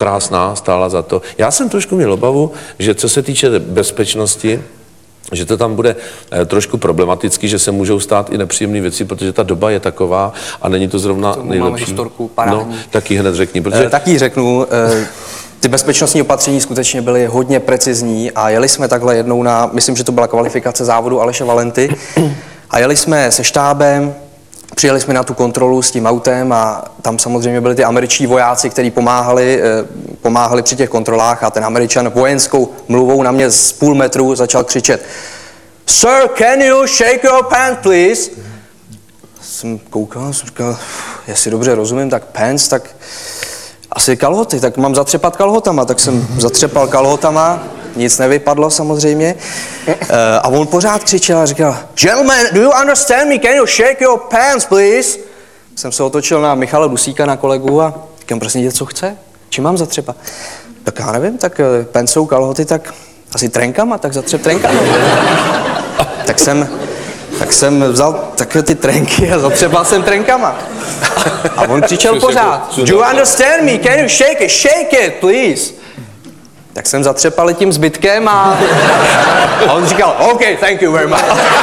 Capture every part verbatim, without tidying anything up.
krásná, stála za to. Já jsem trošku měl obavu, že co se týče bezpečnosti, že to tam bude eh, trošku problematický, že se můžou stát i nepříjemné věci, protože ta doba je taková a není to zrovna to nejlepší. Máme historku parádní. No, taky hned řekni, protože... Eh, taky řeknu, eh, ty bezpečnostní opatření skutečně byly hodně precizní a jeli jsme takhle jednou na, myslím, že to byla kvalifikace závodu Aleše Valenty, a jeli jsme se štábem, přijeli jsme na tu kontrolu s tím autem a tam samozřejmě byli ty američtí vojáci, kteří pomáhali, eh, pomáhali při těch kontrolách a ten Američan vojenskou mluvou na mě z půl metru začal křičet: Sir, can you shake your pants, please? Jsem koukal, jsem říkal, jestli dobře rozumím, tak pants, tak asi kalhoty, tak mám zatřepat kalhotama, tak jsem zatřepal kalhotama, nic nevypadlo samozřejmě. Uh, a on pořád křičel a říkal: Gentlemen, do you understand me? Can you shake your pants, please? Jsem se otočil na Michala Dusíka, na kolegu, a říkám: prosím tě, co chce? Čím mám zatřepat? Tak já nevím, tak uh, pants jsou kalhoty, tak asi trenkama, tak zatřep trenkama. tak jsem... Tak jsem vzal takové ty trenky a zatřebal jsem trenkama. A on křičel pořád: Do you understand me? Can you shake it? Shake it, please. Tak jsem zatřepal tím zbytkem a, a on říkal: OK, thank you very much.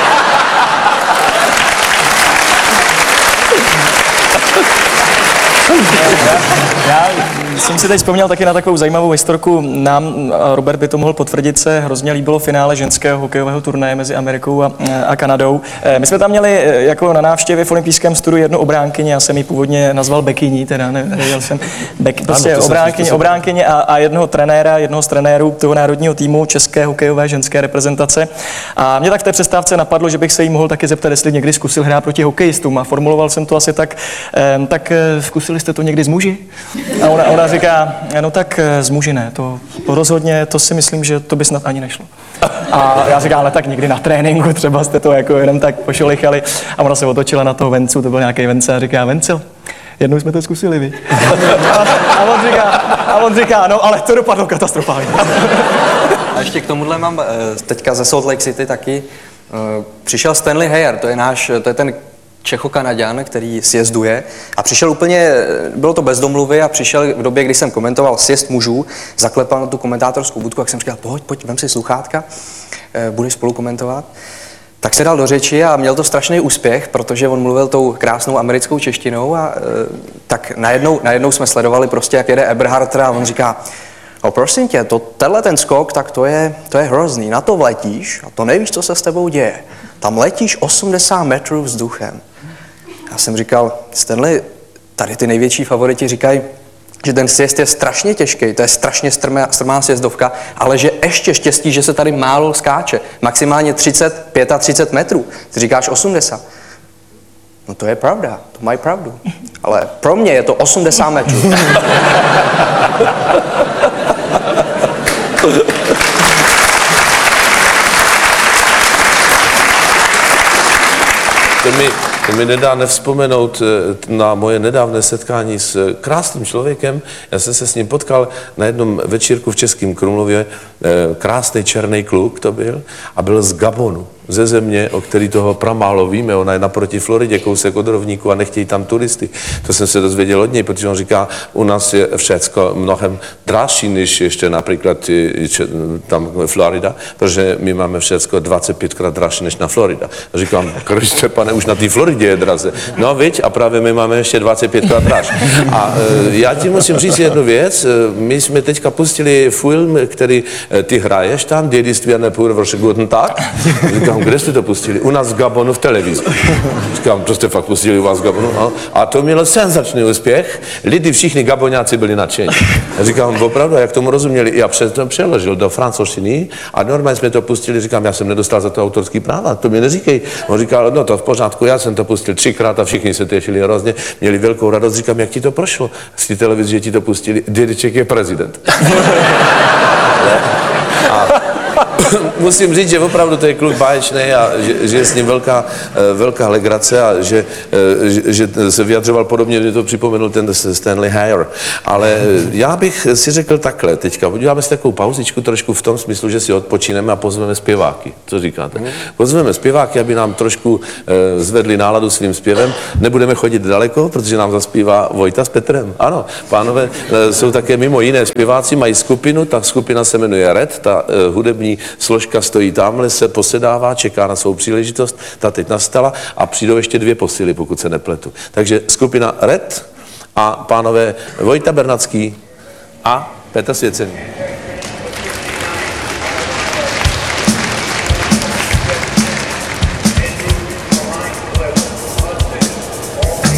Já jsem si teď vzpomněl taky na takovou zajímavou historku. Nám, a Robert by to mohl potvrdit, se hrozně líbilo finále ženského hokejového turnaje mezi Amerikou a, a Kanadou. My jsme tam měli jako na návštěvě v olympijském studiu jednu obránkyni, já jsem ji původně nazval bekyní, teda nevěděl jsem, Bek, prostě ano, obránkyni, obránkyni a, a jednoho trenéra, jednoho z trenérů toho národního týmu české hokejové ženské reprezentace. A mě tak v té přestávce napadlo, že bych se jí mohl taky zeptat, jestli někdy zkusil hrát proti hokejistům, a formuloval jsem to asi tak, tak zkusili jste to někdy s muži? A ona, ona říká: no tak z muži ne, to, to rozhodně, to si myslím, že to by snad ani nešlo. A já říkám: ale tak někdy na tréninku třeba jste to jako jenom tak pošolichali. A ona se otočila na toho Vencu, to byl nějaký Vence, a říká: Vencel, jednou jsme to zkusili, vy. A on říká, a on říká: no ale to dopadlo katastrofálně. A ještě k tomuhle mám teďka ze Salt Lake City taky. Přišel Stanley Hayard, to je náš, to je ten Čecho-Kanaďan, který sjezduje, a přišel úplně, bylo to bez domluvy, a přišel v době, kdy jsem komentoval sjezd mužů, zaklepal na tu komentátorskou budku, jak jsem říkal: pojď, pojď, vem si sluchátka, budeš spolu komentovat. Tak se dal do řeči a měl to strašný úspěch, protože on mluvil tou krásnou americkou češtinou, a tak najednou, najednou jsme sledovali prostě, jak jede Eberhardt, a on říká: no prosím tě, to, tenhle ten skok, tak to je, to je hrozný, na to vletíš a to nevíš, co se s tebou děje. Tam letíš osmdesát metrů vzduchem. Já jsem říkal: Stanley, tady ty největší favoriti říkají, že ten sjezd je strašně těžký, to je strašně strmá, strmá sjezdovka, ale že ještě štěstí, že se tady málo skáče, maximálně třicet, třicet pět metrů. Ty říkáš osmdesát. No to je pravda, to mají pravdu. Ale pro mě je to osmdesát metrů. To mi, to mi nedá nevzpomenout na moje nedávné setkání s krásným člověkem. Já jsem se s ním potkal na jednom večírku v Českém Krumlově. Krásný černý kluk to byl a byl z Gabonu, ze země, o který toho pramálo víme. Ona je naproti Floridě, kousek od rovníku, a nechtějí tam turisty. To jsem se dozvěděl od něj, protože on říká: u nás je všecko mnohem dražší, než ještě například tam Florida, protože my máme všecko dvacet pětkrát dražší než na Florida. A říkám: Krište pane, už na té Floridě je draze. No viď, a právě my máme ještě dvacet pětkrát draž. A e, já ti musím říct jednu věc. My jsme teďka pustili film, který e, ty hraješ tam, Dědictví a nepůjde guten Tag. Říkám: kde jste to pustili? U nás v Gabonu v televizi. Říkám: to jste fakt pustili u vás v Gabonu? No. A to mělo senzační úspěch. Lidi, všichni Gaboňáci byli nadšení. Říkám: opravdu, jak tomu rozuměli? Já přes to přeložil do francouzštiny a normálně jsme to pustili. Říkám: já jsem nedostal za to autorský práva, to mi neříkej. On říkal: no to v pořádku, já jsem to pustil třikrát a všichni se těšili hrozně, měli velkou radost. Říkám: jak ti to prošlo? Z té televize, že ti to pustili, dědeček je prezident. a, musím říct, že opravdu to je kluk báječný a že, že je s ním velká, velká legrace a že, že, že se vyjadřoval podobně, mě to připomenul ten Stanley Hire. Ale já bych si řekl takhle teďka, uděláme si takovou pauzičku trošku v tom smyslu, že si odpočineme a pozveme zpěváky. Co říkáte? Pozveme zpěváky, aby nám trošku zvedli náladu svým zpěvem. Nebudeme chodit daleko, protože nám zaspívá Vojta s Petrem. Ano, pánové jsou také mimo jiné zpěváci, mají skupinu, ta skupina se jmenuje Red, ta uh, hudební složka stojí tamhle, se posedává, čeká na svou příležitost, ta teď nastala a přijdou ještě dvě posily, pokud se nepletu. Takže skupina Red a pánové Vojta Bernacký a Petr Svěcený.